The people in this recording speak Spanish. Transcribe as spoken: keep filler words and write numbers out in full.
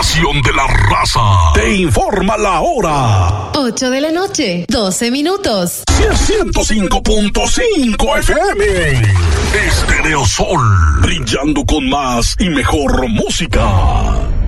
estación de la raza. Te informa la hora. ocho de la noche, doce minutos. ciento cinco punto cinco F M. Estéreo Sol. Brillando con más y mejor música.